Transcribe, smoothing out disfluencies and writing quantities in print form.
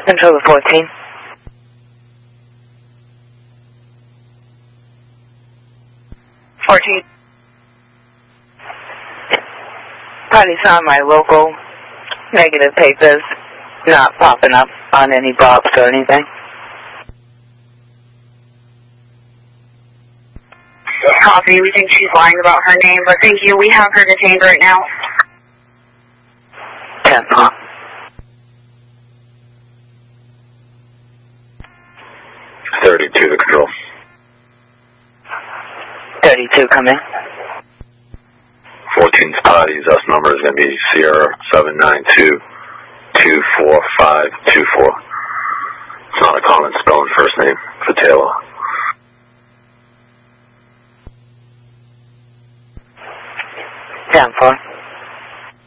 Control the 14. 14. Probably found my local negative papers not popping up on any box or anything. Copy. We think she's lying about her name, but thank you. We have her detained right now. 10-4. 32 to control. 32 coming. 14's Patty's S number is going to be Sierra 792-24524. It's not a common spelling first name for Taylor. Down 4.